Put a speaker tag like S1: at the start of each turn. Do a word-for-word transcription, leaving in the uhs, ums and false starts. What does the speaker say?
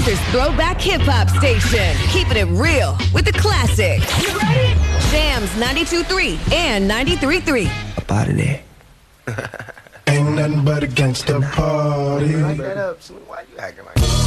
S1: Rochester's throwback hip-hop station. Keeping it real with the classics. You ready? Jams ninety-two point three and ninety-three point three.
S2: Up out of there. Ain't nothing but a gangsta party.
S3: Why you acting like that?